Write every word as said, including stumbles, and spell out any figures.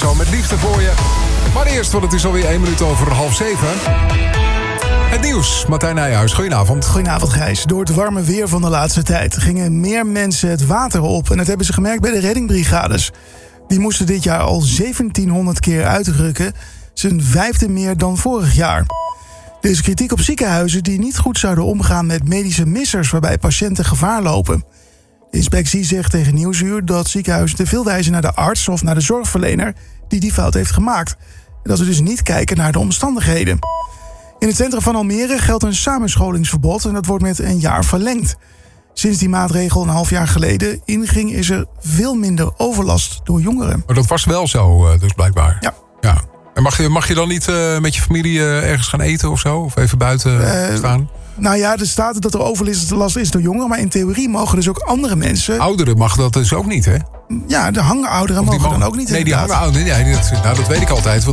zo met liefde voor je. Maar eerst, want het is alweer één minuut over half zeven. Het nieuws, Martijn Nijhuis, goedenavond. Goedenavond Gijs. Door het warme weer van de laatste tijd gingen meer mensen het water op. En dat hebben ze gemerkt bij de reddingbrigades. Die moesten dit jaar al zeventienhonderd keer uitrukken. Zijn vijfde meer dan vorig jaar. Er is kritiek op ziekenhuizen die niet goed zouden omgaan met medische missers waarbij patiënten gevaar lopen. De inspectie zegt tegen Nieuwsuur dat ziekenhuizen te veel wijzen naar de arts of naar de zorgverlener die die fout heeft gemaakt. En dat ze dus niet kijken naar de omstandigheden. In het centrum van Almere geldt een samenscholingsverbod en dat wordt met een jaar verlengd. Sinds die maatregel een half jaar geleden inging is er veel minder overlast door jongeren. Maar dat was wel zo, dus blijkbaar. Ja. ja. En mag je, mag je dan niet uh, met je familie uh, ergens gaan eten of zo? Of even buiten uh, staan? Nou ja, er staat dat er overlast is door jongeren. Maar in theorie mogen dus ook andere mensen... Ouderen mag dat dus ook niet, hè? Ja, de hangouderen mogen, mogen dan ook niet. Nee, die hangouderen, ja, dat, nou, dat weet ik altijd. Want